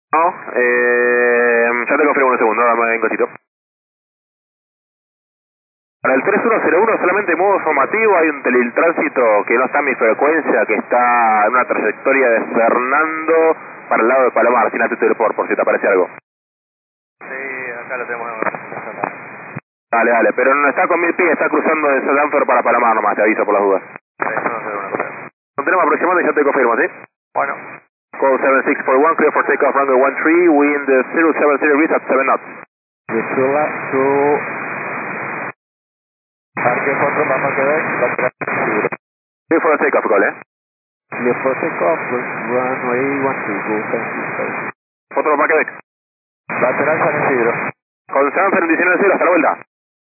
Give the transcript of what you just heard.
No, ya te confirmo un segundo, dame un cosito. Para el 3101 solamente en modo formativo hay un teletránsito que no está en mi frecuencia, que está en una trayectoria de Fernando para el lado de Palomar, sin actitud por si te aparece algo. Sí, acá lo tenemos. Dale, dale, pero no está con 1000 pies, está cruzando de Sanford para Palomar nomás, te aviso por las dudas. Eso no sé una cosa. Nos tenemos aproximando y ya te confirmo, ¿sí? Bueno, Call 7641, clear for takeoff runway 13, wind 070 degrees at 7 knots. Yesula to Parque 4 Papa Quebec, lateral zero. Clear for the takeoff, call, Clear for takeoff, runway 12, go 10 Otro para Quebec. Lateral San Isidro. Con Sanford en 19 hasta la vuelta.